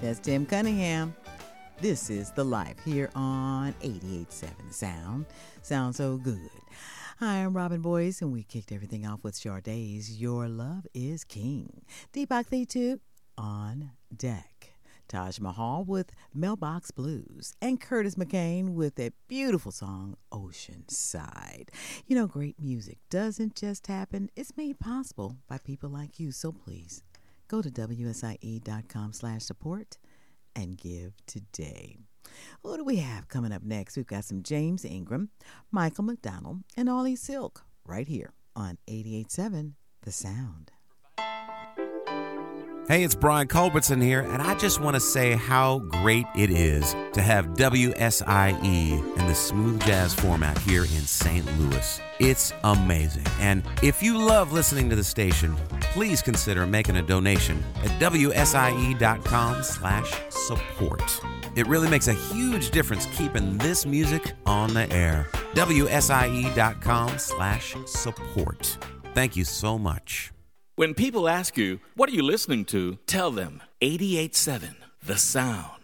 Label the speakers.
Speaker 1: That's Tim Cunningham. This is The Life here on 88.7 The Sound. Sounds so good. Hi, I'm Robin Boyce, and we kicked everything off with Sade's Your Love is King. Deepak Thitu on deck. Taj Mahal with Mailbox Blues. And Curtis McCain with a beautiful song, Ocean Side. You know, great music doesn't just happen. It's made possible by people like you. So please, go to WSIE.com/support and give today. What do we have coming up next? We've got some James Ingram, Michael McDonald, and Ollie Silk right here on 88.7 The Sound.
Speaker 2: Hey, it's Brian Culbertson here, and I just want to say how great it is to have WSIE in the smooth jazz format here in St. Louis. It's amazing. And if you love listening to the station, please consider making a donation at WSIE.com/support. It really makes a huge difference keeping this music on the air. WSIE.com/support. Thank you so much.
Speaker 3: When people ask you, what are you listening to? Tell them 88.7 The Sound.